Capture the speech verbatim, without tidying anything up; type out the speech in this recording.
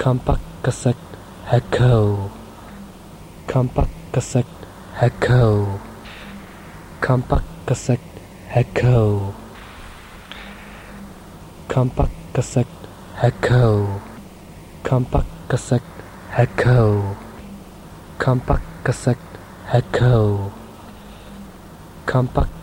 Kampak Kasek Echo. Kampak Kasek Echo. Kampak Kasek Echo. Kampak Kasek Echo. Kampak Kasek Echo. Kampak Kasek Echo. Kampak